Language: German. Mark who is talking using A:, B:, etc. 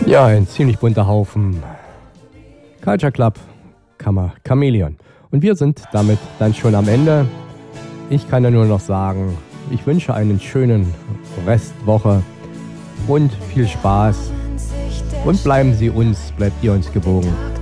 A: Ja, ein ziemlich bunter Haufen. Culture Club, Kammer, Chamäleon. Und wir sind damit dann schon am Ende. Ich kann ja nur noch sagen, ich wünsche einen schönen Restwoche und viel Spaß. Und bleibt ihr uns gewogen.